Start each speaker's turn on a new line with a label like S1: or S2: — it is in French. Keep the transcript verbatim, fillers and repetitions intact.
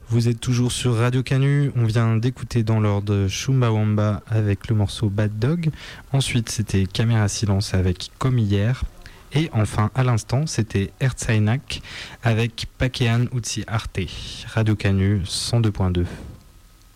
S1: Vous êtes toujours sur Radio Canu, on vient d'écouter dans l'ordre Chumbawamba avec le morceau Bad Dog, ensuite c'était Caméra Silence avec Comme Hier, et enfin à l'instant c'était Ertzainak avec Pakean Utsi Arte. Radio Canu cent deux point deux.